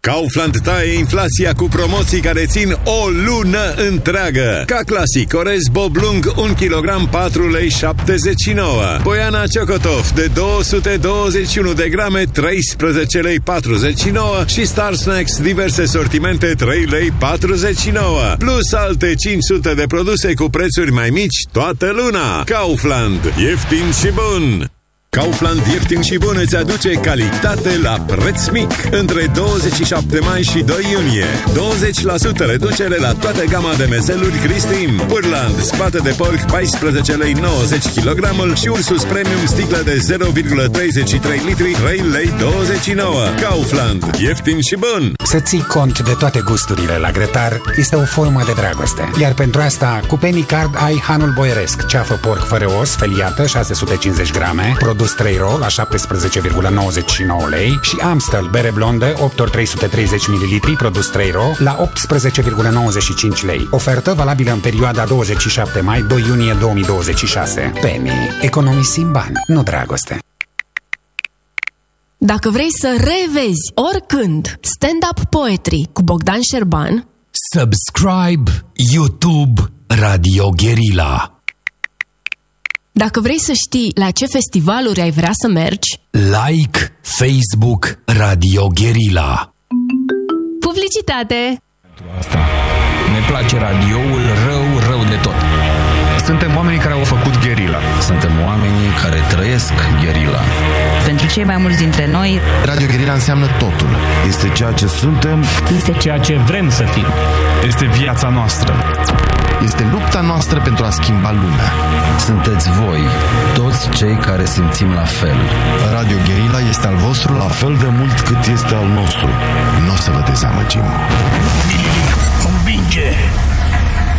Kaufland taie inflația cu promoții care țin o lună întreagă. Ca clasic, orez bob lung 1 kg 4 lei 79. Boiana Ciocotov de 221 de grame 13 lei 49 și Star Snacks diverse sortimente 3 lei 49. Plus alte 500 de produse cu prețuri mai mici toată luna. Kaufland. Ieftin și bun! Kaufland ieftin și bun îți aduce calitate la preț mic. Între 27 mai și 2 iunie 20% reducere la toată gama de mezeluri Cristim, Purland, spate de porc 14 lei 90 kg și Ursus Premium sticlă de 0,33 litri 3 lei 29. Kaufland, ieftin și bun. Să ții cont de toate gusturile la grătar este o formă de dragoste. Iar pentru asta, cu Penny Card ai hanul boieresc, ceafă porc fără os, feliată 650 grame, produs 3 ro la 17,99 lei și Amstel bere blondă 8 ori 330 ml, produs 3 ro la 18,95 lei. Ofertă valabilă în perioada 27 mai-2 iunie 2026. Penny. Economisim bani, nu dragoste. Dacă vrei să revezi oricând stand-up poetry cu Bogdan Șerban, subscribe YouTube Radio Guerilla. Dacă vrei să știi la ce festivaluri ai vrea să mergi, like Facebook Radio Guerilla. publicitate! Asta. Ne place radioul rău de tot. Suntem oamenii care au făcut Guerilla. Suntem oamenii care trăiesc Guerilla. Pentru cei mai mulți dintre noi, Radio Guerilla înseamnă totul. Este ceea ce suntem. Este ceea ce vrem să fim. Este viața noastră. Este lupta noastră pentru a schimba lumea. Sunteți voi, toți cei care simțim la fel. Radio Guerilla este al vostru la fel de mult cât este al nostru. Noi